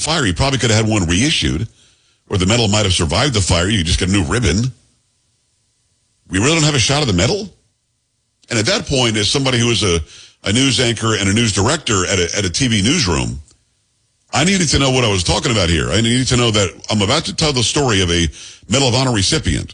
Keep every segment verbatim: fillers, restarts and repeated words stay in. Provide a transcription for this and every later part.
fire. He probably could have had one reissued, or the metal might have survived the fire. You just get a new ribbon. We really don't have a shot of the metal? And at that point, as somebody who was a, a news anchor and a news director at a, at a T V newsroom, I needed to know what I was talking about here. I needed to know that I'm about to tell the story of a Medal of Honor recipient.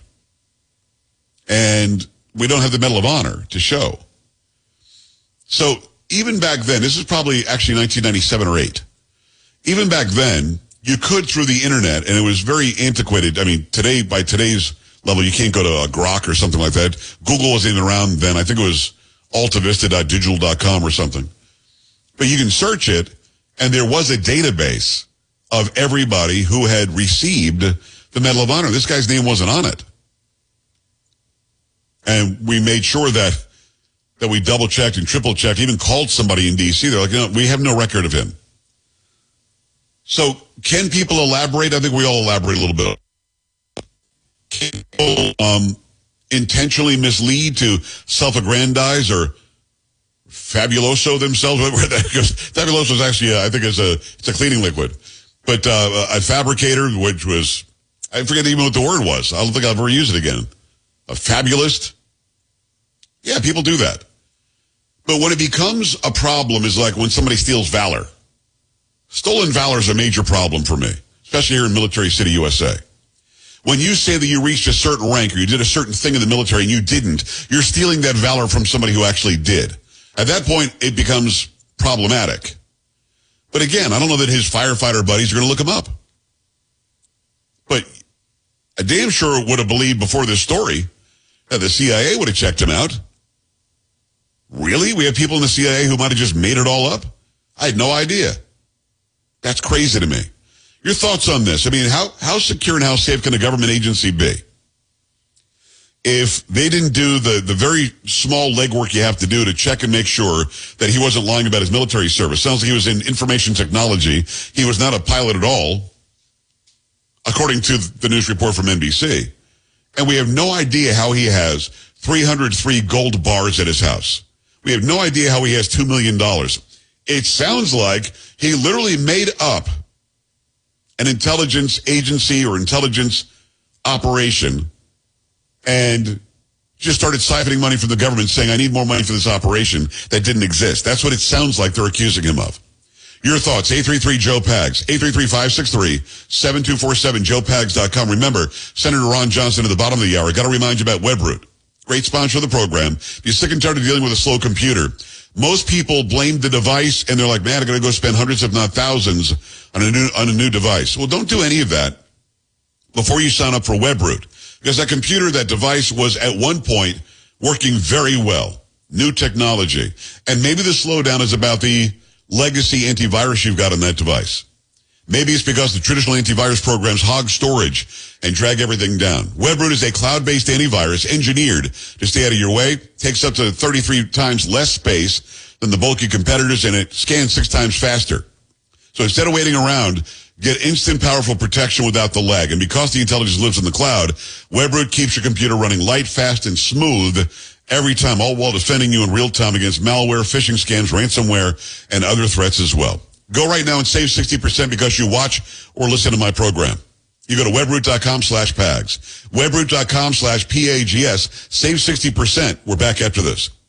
And we don't have the Medal of Honor to show. So even back then, this is probably actually nineteen ninety-seven or eight. Even back then, you could through the internet, and it was very antiquated. I mean, today, by today's level, you can't go to a Grok or something like that. Google wasn't even around then. I think it was altavista dot digital dot com or something. But you can search it, and there was a database of everybody who had received the Medal of Honor. This guy's name wasn't on it. And we made sure that that we double-checked and triple-checked, even called somebody in D C. They're like, no, we have no record of him. So can people elaborate? I think we all elaborate a little bit. Can people um, intentionally mislead to self-aggrandize or fabuloso themselves? Because fabuloso is actually, uh, I think, it's a it's a cleaning liquid. But uh, a fabricator, which was, I forget even what the word was. I don't think I'll ever use it again. A fabulist. Yeah, people do that. But when it becomes a problem is like when somebody steals valor. Stolen valor is a major problem for me, especially here in Military City, U S A. When you say that you reached a certain rank or you did a certain thing in the military and you didn't, you're stealing that valor from somebody who actually did. At that point, it becomes problematic. But again, I don't know that his firefighter buddies are going to look him up. But I damn sure would have believed before this story that the C I A would have checked him out. Really? We have people in the C I A who might have just made it all up? I had no idea. That's crazy to me. Your thoughts on this? I mean, how, how secure and how safe can a government agency be? If they didn't do the, the very small legwork you have to do to check and make sure that he wasn't lying about his military service. Sounds like he was in information technology. He was not a pilot at all, according to the news report from N B C. And we have no idea how he has three hundred three gold bars at his house. We have no idea how he has two million dollars. It sounds like he literally made up an intelligence agency or intelligence operation and just started siphoning money from the government saying, I need more money for this operation that didn't exist. That's what it sounds like they're accusing him of. Your thoughts, eight three three, Joe Pags, eight three three, five six three, seven two four seven, joe pags dot com. Remember, Senator Ron Johnson at the bottom of the hour. Got to remind you about WebRoot. Great sponsor of the program. If you're sick and tired of dealing with a slow computer, most people blame the device, and they're like, man, I'm going to go spend hundreds, if not thousands, on a new on a new device. Well, don't do any of that before you sign up for WebRoot, because that computer, that device was at one point working very well. New technology. And maybe the slowdown is about the legacy antivirus you've got on that device. Maybe it's because the traditional antivirus programs hog storage and drag everything down. WebRoot is a cloud-based antivirus engineered to stay out of your way, takes up to thirty-three times less space than the bulky competitors, and it scans six times faster. So instead of waiting around, get instant powerful protection without the lag. And because the intelligence lives in the cloud, WebRoot keeps your computer running light, fast, and smooth every time, all while defending you in real time against malware, phishing scams, ransomware, and other threats as well. Go right now and save sixty percent because you watch or listen to my program. You go to webroot.com slash PAGS. Webroot.com slash P A G S. Save sixty percent. We're back after this.